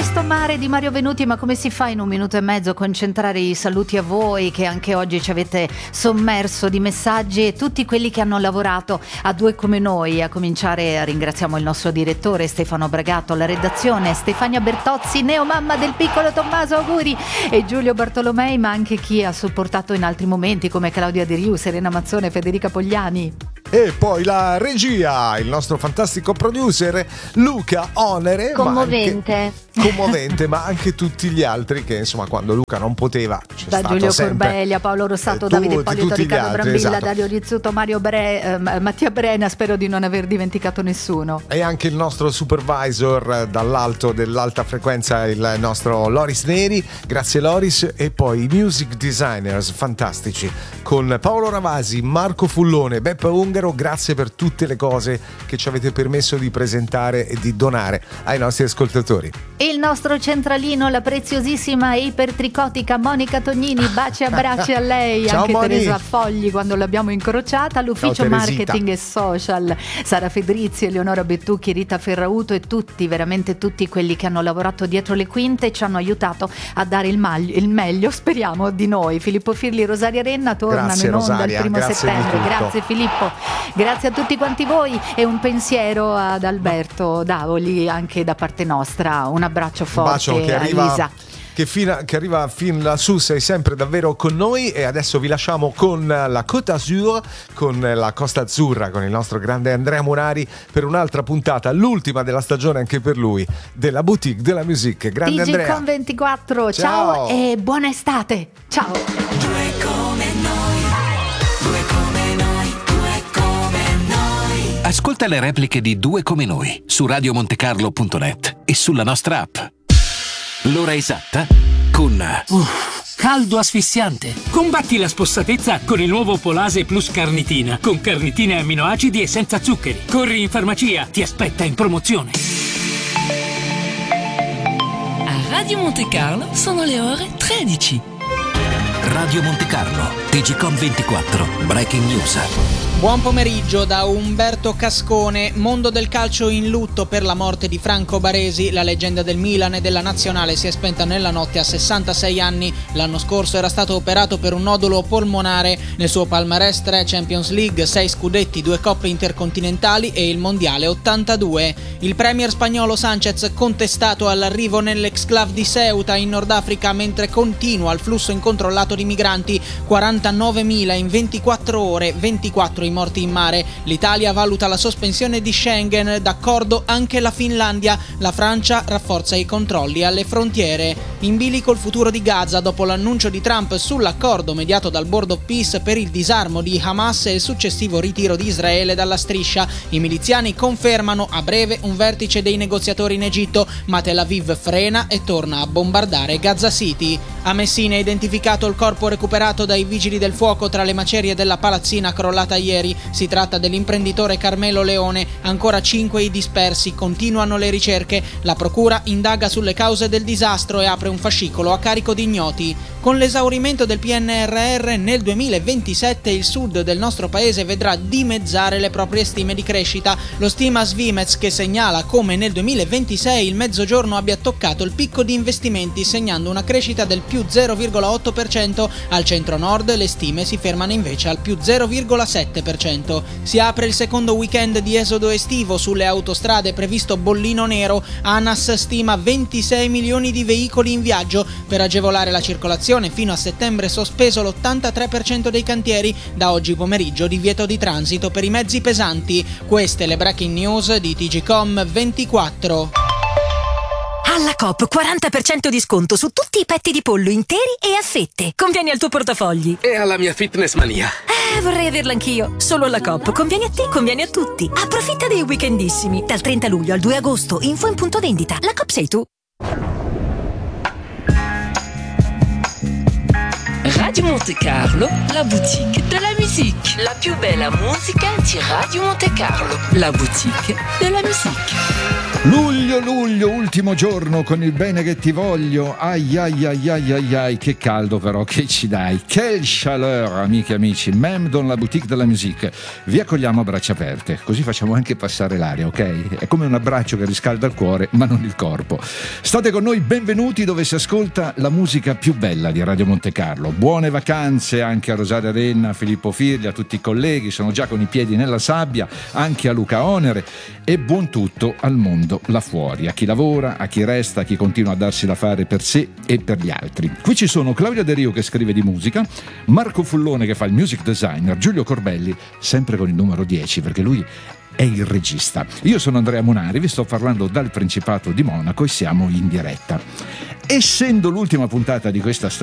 questo mare di Mario Venuti, ma come si fa in un minuto e mezzo a concentrare i saluti a voi che anche oggi ci avete sommerso di messaggi e tutti quelli che hanno lavorato a Due Come Noi, a cominciare ringraziamo il nostro direttore Stefano Bragato, la redazione Stefania Bertozzi, neomamma del piccolo Tommaso, auguri, e Giulio Bartolomei, ma anche chi ha supportato in altri momenti come Claudia De Riu, Serena Mazzone, Federica Pogliani. E poi la regia, il nostro fantastico producer Luca Onere. Commovente, ma anche tutti gli altri che insomma quando Luca non poteva c'è da stato Giulio sempre, Corbelia, Paolo Rossato, Davide Ippolito, Riccardo Brambilla, esatto. Dario Rizzuto, Mario Mattia Brena, spero di non aver dimenticato nessuno. E anche il nostro supervisor dall'alto dell'alta frequenza, il nostro Loris Neri, grazie Loris. E poi i music designers fantastici con Paolo Ravasi, Marco Fullone, Beppe Ungaro, grazie per tutte le cose che ci avete permesso di presentare e di donare ai nostri ascoltatori. Il nostro centralino, la preziosissima e ipertricotica Monica Tognini, baci e abbracci a lei. Ciao, anche Moni. Teresa Fogli quando l'abbiamo incrociata, l'ufficio Ciao, marketing e social, Sara Fedrizzi, Eleonora Bettucchi, Rita Ferrauto e tutti, veramente tutti quelli che hanno lavorato dietro le quinte e ci hanno aiutato a dare il meglio, speriamo, di noi. Filippo Firli, Rosaria Renna tornano Grazie, in onda Rosaria, il 1 grazie settembre. Grazie Filippo, grazie a tutti quanti voi e un pensiero ad Alberto Davoli anche da parte nostra. Un abbraccio forte che a arriva, Lisa. che arriva fin lassù, sei sempre davvero con noi. E adesso vi lasciamo con la Côte d'Azur, con la Costa Azzurra, con il nostro grande Andrea Murari per un'altra puntata, l'ultima della stagione anche per lui, della Boutique de la Musique. Grande TG Andrea. con 24, ciao e buona estate. Ciao. Due come noi, due come noi, due come noi. Ascolta le repliche di Due Come Noi su radiomontecarlo.net e sulla nostra app. L'ora esatta con caldo asfissiante. Combatti la spossatezza con il nuovo Polase Plus Carnitina, con carnitina e amminoacidi e senza zuccheri. Corri in farmacia, ti aspetta in promozione. A Radio Monte Carlo sono le ore 13. Radio Montecarlo, TGcom 24, Breaking News. Buon pomeriggio da Umberto Cascone. Mondo del calcio in lutto per la morte di Franco Baresi. La leggenda del Milan e della Nazionale si è spenta nella notte a 66 anni. L'anno scorso era stato operato per un nodulo polmonare. Nel suo palmarès 3 Champions League, 6 scudetti, 2 coppe intercontinentali e il mondiale 82. Il premier spagnolo Sanchez contestato all'arrivo nell'exclave di Ceuta in Nord Africa mentre continua il flusso incontrollato di migranti. 49.000 in 24 ore, 24 i morti in mare. L'Italia valuta la sospensione di Schengen, d'accordo anche la Finlandia. La Francia rafforza i controlli alle frontiere. In bilico il futuro di Gaza dopo l'annuncio di Trump sull'accordo mediato dal Board of Peace per il disarmo di Hamas e il successivo ritiro di Israele dalla striscia. I miliziani confermano a breve un vertice dei negoziatori in Egitto, ma Tel Aviv frena e torna a bombardare Gaza City. A Messina è identificato il corpo recuperato dai vigili del fuoco tra le macerie della palazzina crollata ieri. Si tratta dell'imprenditore Carmelo Leone. Ancora 5 i dispersi, continuano le ricerche. La procura indaga sulle cause del disastro e apre un fascicolo a carico di ignoti. Con l'esaurimento del PNRR nel 2027 il sud del nostro paese vedrà dimezzare le proprie stime di crescita. Lo stima Svimez, che segnala come nel 2026 il mezzogiorno abbia toccato il picco di investimenti segnando una crescita del più 0,8%. Al centro-nord le stime si fermano invece al più 0,7%. Si apre il secondo weekend di esodo estivo. Sulle autostrade previsto bollino nero. ANAS stima 26 milioni di veicoli in viaggio. Per agevolare la circolazione fino a settembre sospeso l'83% dei cantieri. Da oggi pomeriggio divieto di transito per i mezzi pesanti. Queste le breaking news di TGcom 24. Alla Coop 40% di sconto su tutti i petti di pollo interi e a fette. Conviene al tuo portafogli. E alla mia fitness mania. Vorrei averla anch'io. Solo alla Coop. Conviene a te, conviene a tutti. Approfitta dei weekendissimi. Dal 30 luglio al 2 agosto. Info in punto vendita. La Coop sei tu. Radio Monte Carlo, la boutique de la musique. La più bella musica di Radio Monte Carlo. La boutique de la musique. Luglio, ultimo giorno con il bene che ti voglio. Ai ai ai ai ai ai, che caldo però che ci dai. Quelle chaleur, amiche e amici. Même dans la boutique de la musique. Vi accogliamo a braccia aperte, così facciamo anche passare l'aria, ok? È come un abbraccio che riscalda il cuore, ma non il corpo. State con noi, benvenuti dove si ascolta la musica più bella di Radio Montecarlo. Buone vacanze anche a Rosaria Renna, a Filippo Firli, a tutti i colleghi, sono già con i piedi nella sabbia, anche a Luca Onere, e buon tutto al mondo là fuori, a chi lavora, a chi resta, a chi continua a darsi da fare per sé e per gli altri. Qui ci sono Claudia De Rio che scrive di musica, Marco Fullone che fa il music designer, Giulio Corbelli sempre con il numero 10 perché lui è il regista. Io sono Andrea Monari, vi sto parlando dal Principato di Monaco e siamo in diretta. Essendo l'ultima puntata di questa stagione